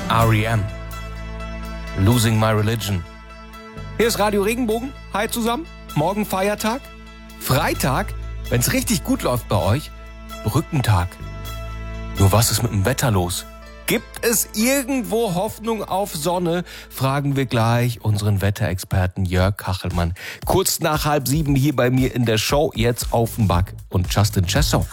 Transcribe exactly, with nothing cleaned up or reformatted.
R E M. Losing My Religion. Hier ist Radio Regenbogen. Hi zusammen. Morgen Feiertag. Freitag, wenn's richtig gut läuft bei euch, Brückentag. Nur was ist mit dem Wetter los? Gibt es irgendwo Hoffnung auf Sonne? Fragen wir gleich unseren Wetterexperten Jörg Kachelmann. Kurz nach halb sieben hier bei mir in der Show, jetzt Offenbach und Justin Chesson.